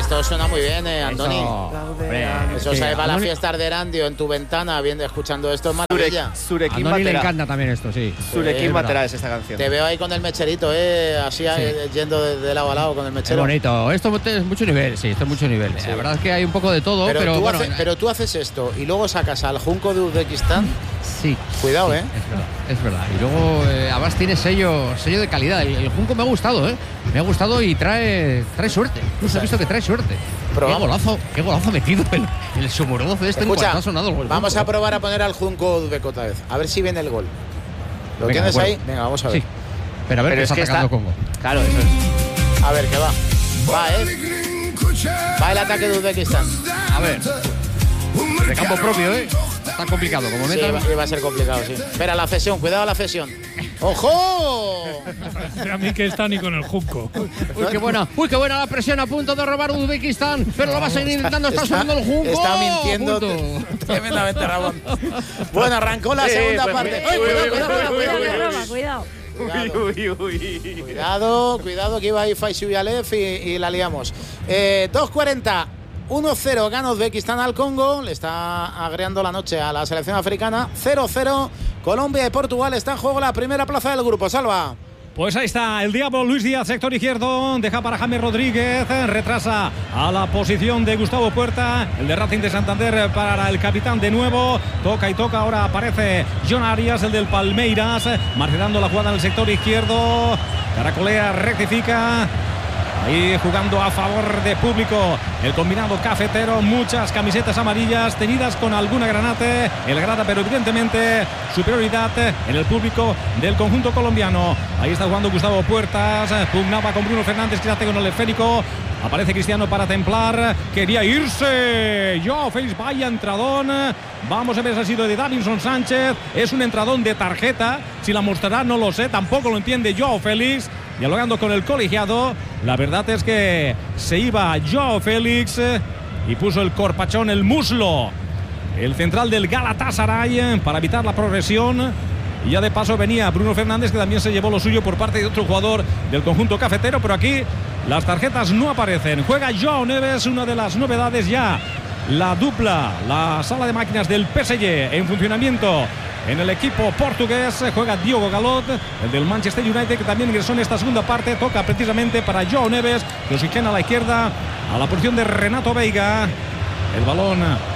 esto suena muy bien, Antoni. Eso se va a la fiesta de Erandio en tu ventana, viendo, escuchando esto, es maravilla. A Antoni le encanta también esto, sí. Surekin Batera es esta canción. Te veo ahí con el mecherito, así yendo de lado a lado con el mechero. Qué bonito. Esto es mucho nivel, sí, esto es mucho nivel. Sí. La verdad es que hay un poco de todo, pero bueno. Pero tú haces esto y luego sacas al Junco de Uzbekistán. Sí. Cuidado, sí, es verdad. Y luego, además tiene sello de calidad. El Junco me ha gustado, Me ha gustado y trae suerte. Incluso he visto que trae suerte. Qué golazo metido el Sumurov este. Escucha, ha sonado el gol. Vamos a probar a poner al Junco Uzbek otra vez. A ver si viene el gol. ¿Lo tienes ahí? Venga, vamos a ver. Sí. Pero a ver qué está atacando Congo. Claro, eso es. A ver, ¿qué va? Va el ataque de Uzbekistán. A ver. De campo propio, Está complicado. Como sí, va a ser complicado, sí. Espera, la cesión, cuidado la cesión. ¡Ojo! A mí que está ni con el Junco. Uy, qué buena la presión, a punto de robar Uzbekistán, pero lo va a seguir intentando, está subiendo el Junco. Está mintiendo tremendamente, Ramón. Bueno, arrancó la segunda parte. Cuidado que iba ahí Faisy Uyalev y la liamos. 2:40. 1-0 gana Uzbekistán al Congo, le está agreando la noche a la selección africana. 0-0, Colombia y Portugal está en juego la primera plaza del grupo. Salva. Pues ahí está el Diablo Luis Díaz, sector izquierdo, deja para James Rodríguez, retrasa a la posición de Gustavo Puerta, el de Racing de Santander para el capitán de nuevo, toca, ahora aparece John Arias, el del Palmeiras, marginando la jugada en el sector izquierdo, caracolea, rectifica. Ahí jugando a favor de público el combinado cafetero, muchas camisetas amarillas teñidas con alguna granate, el grada, pero evidentemente superioridad en el público del conjunto colombiano. Ahí está jugando Gustavo Puertas, pugnaba con Bruno Fernández, quédate con el esférico. Aparece Cristiano para templar, quería irse Joao Félix, vaya entradón. Vamos a ver si ha sido de Davinson Sánchez, es un entradón de tarjeta, si la mostrará no lo sé, tampoco lo entiende Joao Félix. Dialogando con el colegiado, la verdad es que se iba Joao Félix y puso el corpachón, el muslo, el central del Galatasaray para evitar la progresión. Y ya de paso venía Bruno Fernández, que también se llevó lo suyo por parte de otro jugador del conjunto cafetero, pero aquí las tarjetas no aparecen. Juega Joao Neves, una de las novedades ya. La dupla, la sala de máquinas del PSG en funcionamiento. En el equipo portugués juega Diogo Dalot, el del Manchester United, que también ingresó en esta segunda parte. Toca precisamente para Joao Neves, que oxigena a la izquierda, a la posición de Renato Veiga. El balón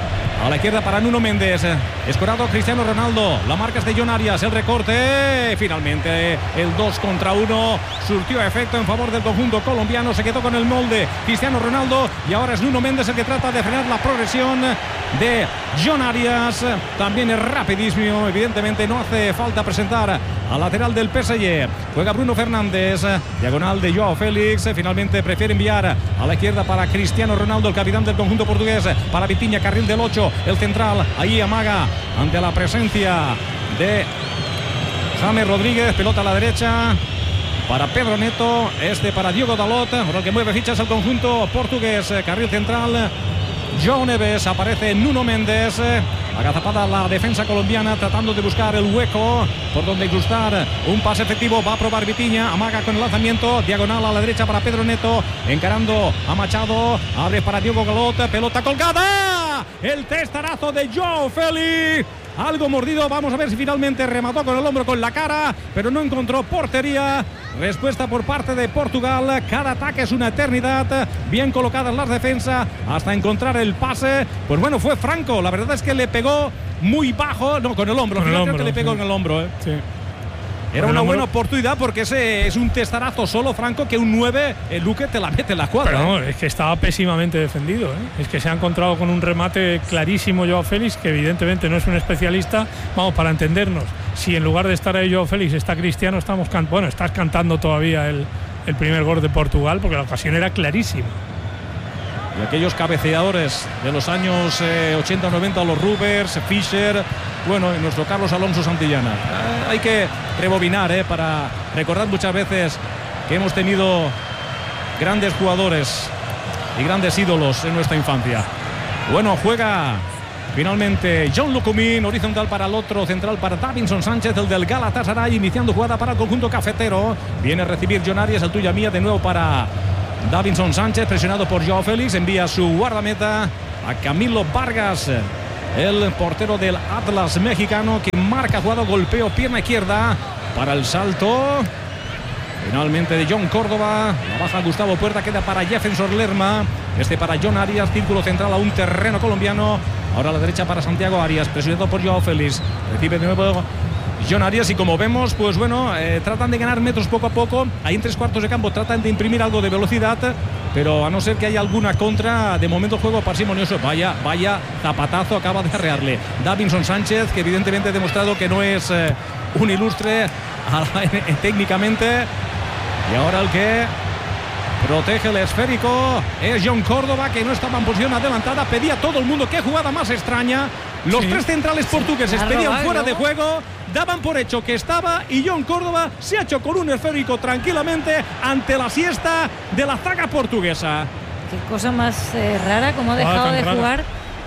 a la izquierda para Nuno Méndez. Escorado Cristiano Ronaldo. La marca es de John Arias. El recorte. Finalmente el 2 contra 1 surtió efecto en favor del conjunto colombiano. Se quedó con el molde Cristiano Ronaldo. Y ahora es Nuno Méndez el que trata de frenar la progresión de John Arias. También es rapidísimo. Evidentemente no hace falta presentar al lateral del PSG. Juega Bruno Fernández. Diagonal de Joao Félix. Finalmente prefiere enviar a la izquierda para Cristiano Ronaldo, el capitán del conjunto portugués. Para Vitinha, carril del 8. El central ahí amaga ante la presencia de James Rodríguez. Pelota a la derecha para Pedro Neto. Para Diogo Dalot. Ahora el que mueve fichas al conjunto portugués. Carril central Joao Neves. Aparece Nuno Méndez. Agazapada la defensa colombiana tratando de buscar el hueco por donde incrustar un pase efectivo. Va a probar Vitinha, amaga con el lanzamiento, diagonal a la derecha para Pedro Neto, encarando a Machado, abre para Diogo Dalot, pelota colgada, el testarazo de Joao Félix, algo mordido. Vamos a ver si finalmente remató con el hombro, con la cara, pero no encontró portería. Respuesta por parte de Portugal. Cada ataque es una eternidad. Bien colocadas las defensas hasta encontrar el pase. Pues bueno, fue franco. La verdad es que le pegó muy bajo. No, con el hombro. Fíjate que le pegó en el hombro. Sí. Era una buena oportunidad porque ese es un testarazo solo, Franco, que un 9, el Luque te la mete en la cuadra. Pero no, es que estaba pésimamente defendido. Es que se ha encontrado con un remate clarísimo Joao Félix, que evidentemente no es un especialista. Vamos, para entendernos, si en lugar de estar ahí Joao Félix está Cristiano, estás cantando todavía el primer gol de Portugal, porque la ocasión era clarísima. Y aquellos cabeceadores de los años 80-90, los Rubers, Fischer, bueno, y nuestro Carlos Alonso Santillana. Hay que rebobinar para recordar muchas veces que hemos tenido grandes jugadores y grandes ídolos en nuestra infancia. Bueno, juega finalmente John Lucumín, horizontal para el otro, central para Davinson Sánchez, el del Galatasaray, iniciando jugada para el conjunto cafetero. Viene a recibir John Arias, el tuya mía, de nuevo para Davinson Sánchez, presionado por Joao Félix, envía a su guardameta a Camilo Vargas, el portero del Atlas mexicano, que marca jugado, golpeo, pierna izquierda para el salto. Finalmente de John Córdoba, la baja Gustavo Puerta, queda para Jefferson Lerma, para John Arias, círculo central a un terreno colombiano. Ahora a la derecha para Santiago Arias, presionado por Joao Félix, recibe de nuevo John Arias, y como vemos, pues bueno, tratan de ganar metros poco a poco. Ahí en 3/4 de campo tratan de imprimir algo de velocidad, pero a no ser que haya alguna contra, de momento juego parsimonioso. Vaya zapatazo acaba de arrearle Davinson Sánchez, que evidentemente ha demostrado que no es un ilustre técnicamente. Y ahora el que protege el esférico es John Córdoba, que no estaba en posición adelantada. Pedía a todo el mundo qué jugada más extraña. Los tres centrales portugueses pedían fuera de juego, daban por hecho que estaba, y John Córdoba se ha hecho con un esférico tranquilamente ante la siesta de la zaga portuguesa. Qué cosa más rara, como ha dejado de jugar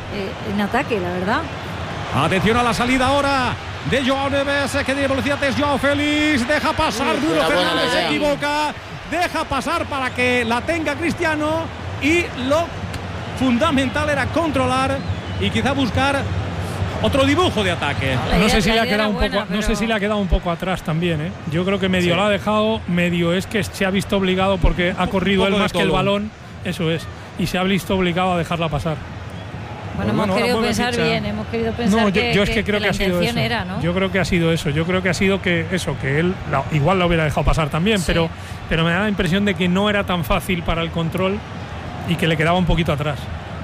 en ataque, la verdad. Atención a la salida ahora de Joao Neves, que tiene velocidad, es Joao Félix, deja pasar, Bruno Fernández se equivoca, deja pasar para que la tenga Cristiano, y lo fundamental era controlar y quizá buscar otro dibujo de ataque. No sé si le ha quedado un poco, no sé si le ha quedado un poco atrás también, ¿eh? Yo creo que medio la ha dejado, medio es que se ha visto obligado, porque ha corrido él más que el balón, eso es, y se ha visto obligado a dejarla pasar. Bueno, hemos querido pensar bien, hemos querido pensar yo es que creo que ha sido eso. Era, ¿no? Yo creo que ha sido eso. Yo creo que ha sido que él igual la hubiera dejado pasar también, sí. pero me da la impresión de que no era tan fácil para el control y que le quedaba un poquito atrás.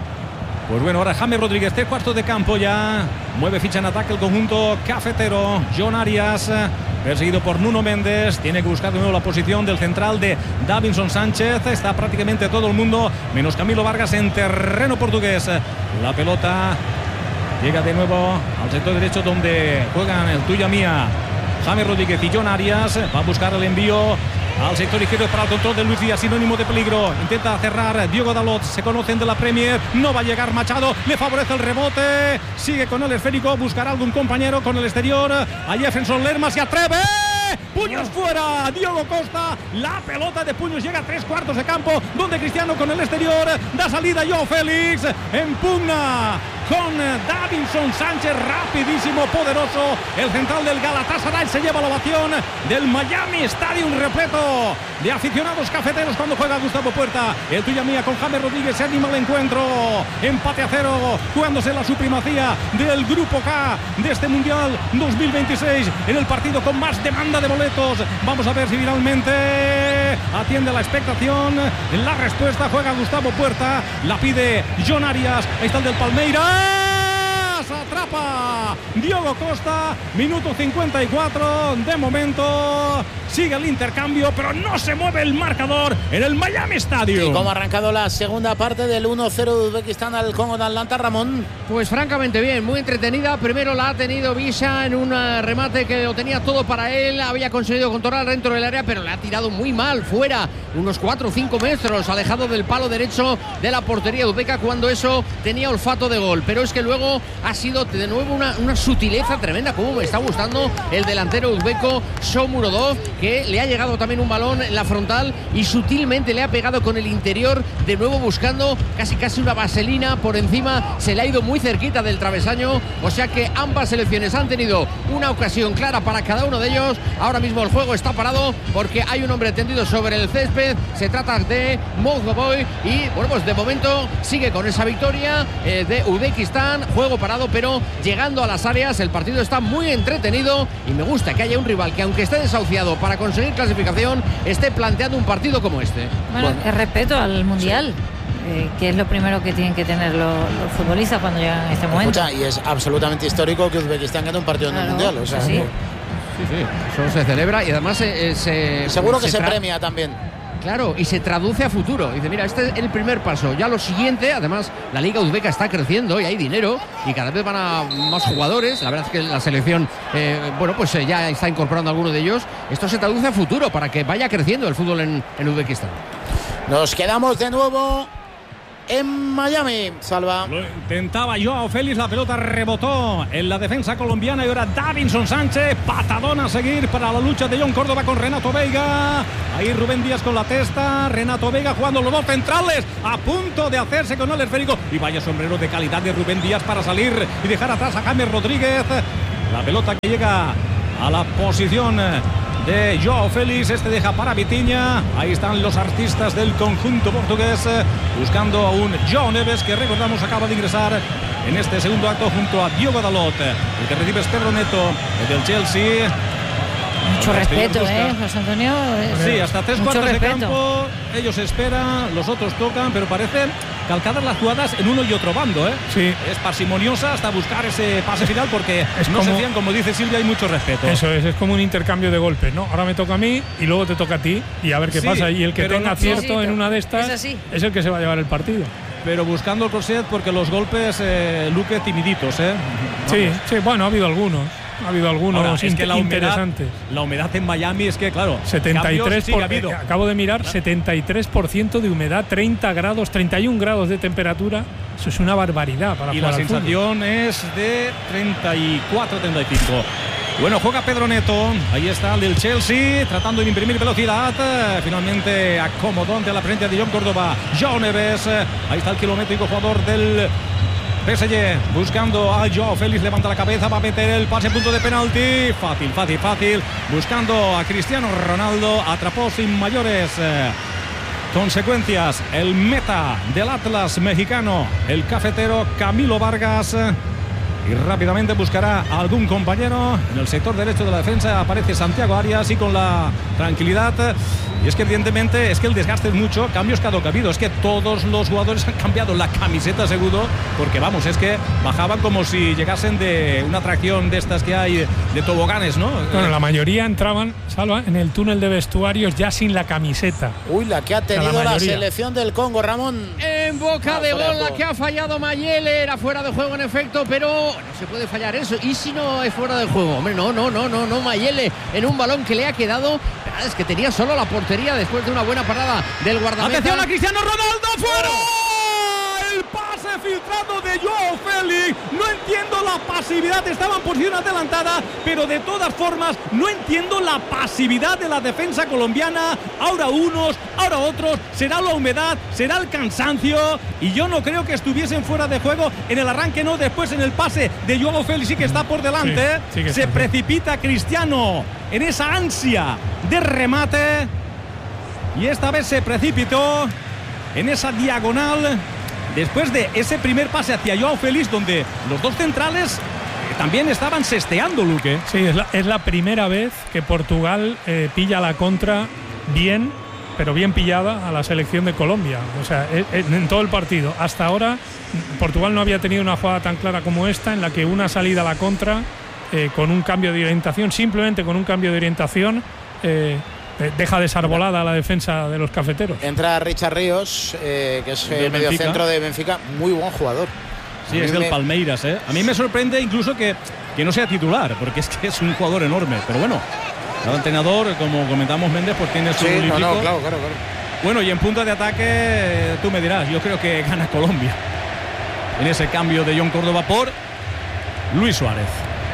Pues bueno, ahora James Rodríguez, 3/4 de campo ya. Mueve ficha en ataque el conjunto cafetero. John Arias, perseguido por Nuno Méndez. Tiene que buscar de nuevo la posición del central de Davinson Sánchez. Está prácticamente todo el mundo, menos Camilo Vargas, en terreno portugués. La pelota llega de nuevo al sector derecho, donde juegan el tuya mía James Rodríguez y John Arias. Va a buscar el envío al sector izquierdo para el control de Luis Díaz, sinónimo de peligro. Intenta cerrar Diogo Dalot, se conocen de la Premier. No va a llegar Machado, le favorece el rebote. Sigue con el esférico, buscará algún compañero con el exterior. A Jefferson Lerma, se atreve. Puños fuera, Diogo Costa. La pelota de puños llega a 3/4 de campo, donde Cristiano con el exterior da salida. Joao Félix en pugna con Davinson Sánchez, rapidísimo, poderoso. El central del Galatasaray se lleva la ovación del Miami Stadium, repleto de aficionados cafeteros cuando juega Gustavo Puerta. El tuya mía con James Rodríguez, se anima el encuentro. Empate a 0, jugándose la supremacía del Grupo K de este Mundial 2026, en el partido con más demanda de boletos. Vamos a ver si finalmente atiende a la expectación. La respuesta, juega Gustavo Puerta, la pide John Arias. Ahí está el del Palmeiras. Atrapa Diogo Costa, minuto 54. De momento sigue el intercambio, pero no se mueve el marcador en el Miami Stadium. ¿Y cómo ha arrancado la segunda parte del 1-0 de Uzbekistán al Congo de Atlanta, Ramón? Pues francamente bien, muy entretenida. Primero la ha tenido Visa en un remate que lo tenía todo para él. Había conseguido controlar dentro del área, pero le ha tirado muy mal fuera, unos 4 o 5 metros, alejado del palo derecho de la portería uzbeca, cuando eso tenía olfato de gol. Pero es que luego ha sido de nuevo una sutileza tremenda, como me está gustando el delantero uzbeco Shomurodov, que le ha llegado también un balón en la frontal y sutilmente le ha pegado con el interior, de nuevo buscando casi una vaselina por encima. Se le ha ido muy cerquita del travesaño, o sea que ambas selecciones han tenido una ocasión clara para cada uno de ellos. Ahora mismo el juego está parado porque hay un hombre tendido sobre el césped. Se trata de Mozgoboy y bueno, pues de momento sigue con esa victoria de Uzbekistán. Juego parado, pero llegando a las áreas. El partido está muy entretenido y me gusta que haya un rival que, aunque esté desahuciado para conseguir clasificación, esté planteando un partido como este. Bueno, es respeto al Mundial. Sí. Que es lo primero que tienen que tener los futbolistas cuando llegan a este momento. Escucha, y es absolutamente histórico que Uzbekistán gane un partido en el Mundial. O sea, sí. Eso se celebra y además seguro que se premia también. Claro, y se traduce a futuro. Dice, mira, este es el primer paso. Ya lo siguiente, además, la liga uzbeca está creciendo y hay dinero y cada vez van a más jugadores. La verdad es que la selección, ya está incorporando a algunos de ellos. Esto se traduce a futuro para que vaya creciendo el fútbol en Uzbekistán. Nos quedamos de nuevo en Miami. Salva. Lo intentaba Joao Félix, la pelota rebotó en la defensa colombiana y ahora Davinson Sánchez, patadón a seguir para la lucha de John Córdoba con Renato Veiga. Ahí Rubén Díaz con la testa, Renato Veiga jugando los dos centrales, a punto de hacerse con el esférico, y vaya sombrero de calidad de Rubén Díaz para salir y dejar atrás a James Rodríguez. La pelota que llega a la posición de Joao Félix, este deja para Vitinha. Ahí están los artistas del conjunto portugués buscando a un João Neves que, recordamos, acaba de ingresar en este segundo acto junto a Diogo Dalot. El que recibe es Pedro Neto, el del Chelsea. Mucho respeto, José Antonio. Sí, hasta 3 cuartos de campo. Ellos esperan, los otros tocan, pero parecen calcadas las jugadas en uno y otro bando, Sí. Es parsimoniosa hasta buscar ese pase final porque no se fían, como dice Silvia, hay mucho respeto. Eso es como un intercambio de golpes, ¿no? Ahora me toca a mí y luego te toca a ti y a ver qué pasa. Y el que tenga acierto en una de estas es el que se va a llevar el partido. Pero buscando el corset porque los golpes, Luque, timiditos, Sí, bueno, ha habido algunos. Ahora, es que interesantes. La humedad en Miami es que, claro, 73%, acabo de mirar, 73% de humedad, 30 grados, 31 grados de temperatura. Eso es una barbaridad para jugar. Y la sensación es de 34, 35. Bueno, juega Pedro Neto. Ahí está el del Chelsea, tratando de imprimir velocidad. Finalmente acomodó ante la frente de John Córdoba João Neves. Ahí está el kilométrico jugador del PSG buscando a Joao Félix, levanta la cabeza, va a meter el pase, punto de penalti. Fácil. Buscando a Cristiano Ronaldo, atrapó sin mayores consecuencias el meta del Atlas mexicano, el cafetero Camilo Vargas. Y rápidamente buscará a algún compañero en el sector derecho de la defensa. Aparece Santiago Arias y con la tranquilidad. Y es que evidentemente el desgaste es mucho, cambios que ha habido. Es que todos los jugadores han cambiado la camiseta seguro, porque vamos, es que bajaban como si llegasen de una atracción de estas que hay de toboganes, ¿no? Bueno, la mayoría entraban, Salva, en el túnel de vestuarios ya sin la camiseta. Uy, la que ha tenido la selección del Congo, Ramón. En boca de gol, la que ha fallado Mayele. Era fuera de juego en efecto, pero no se puede fallar eso. ¿Y si no es fuera de juego? Hombre, no, Mayele en un balón que le ha quedado. Es que tenía solo la portería después de una buena parada del guardameta. ¡Atención a Cristiano Ronaldo! ¡Fuera! El pase filtrado de Joao Félix. No entiendo la pasividad. Estaba en posición adelantada, pero de todas formas no entiendo la pasividad de la defensa colombiana. Ahora unos, ahora otros. Será la humedad, será el cansancio. Y yo no creo que estuviesen fuera de juego en el arranque, no. Después en el pase de Joao Félix sí que está por delante. Sí, se precipita Cristiano en esa ansia de remate. Y esta vez se precipitó en esa diagonal después de ese primer pase hacia Joao Félix, donde los dos centrales también estaban sesteando, Luque. Sí, es la primera vez que Portugal pilla la contra bien, pero bien pillada a la selección de Colombia. O sea, en todo el partido. Hasta ahora Portugal no había tenido una jugada tan clara como esta, en la que una salida a la contra con un cambio de orientación, simplemente con un cambio de orientación, deja desarbolada la defensa de los cafeteros. Entra Richard Ríos, que es el mediocentro de Benfica, muy buen jugador. Sí, es del Palmeiras, A mí me sorprende incluso que no sea titular, porque es que es un jugador enorme. Pero bueno, cada entrenador, como comentamos, Méndez, pues tiene su político. Claro. Bueno, y en punta de ataque, tú me dirás, yo creo que gana Colombia en ese cambio de John Córdoba por Luis Suárez.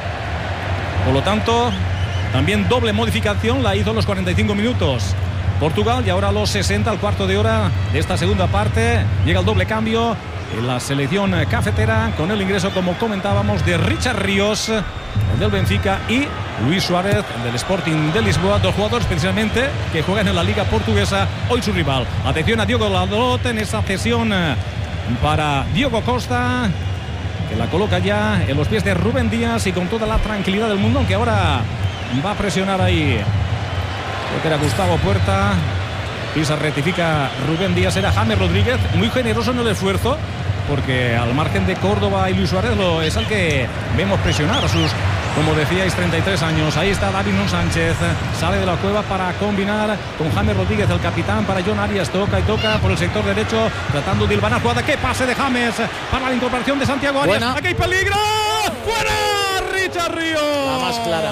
Por lo tanto, también doble modificación la hizo en los 45 minutos Portugal, y ahora a los 60, al cuarto de hora de esta segunda parte, llega el doble cambio en la selección cafetera, con el ingreso, como comentábamos, de Richard Ríos, el del Benfica, y Luis Suárez, el del Sporting de Lisboa, dos jugadores precisamente que juegan en la Liga Portuguesa, hoy su rival. Atención a Diogo Dalot en esa cesión para Diogo Costa, que la coloca ya en los pies de Rubén Díaz y con toda la tranquilidad del mundo, aunque ahora va a presionar ahí, creo que era Gustavo Puerta. Pisa, rectifica Rubén Díaz, era James Rodríguez, muy generoso en el esfuerzo, porque al margen de Córdoba y Luis Suárez es al que vemos presionar a sus, como decíais, 33 años. Ahí está Davinson Sánchez, sale de la cueva para combinar con James Rodríguez, el capitán, para John Arias, toca por el sector derecho, tratando de hilvanar jugada. ¡Qué pase de James para la incorporación de Santiago Arias! ¡Aquí hay peligro! ¡Fuera! Richard Ríos. La más clara.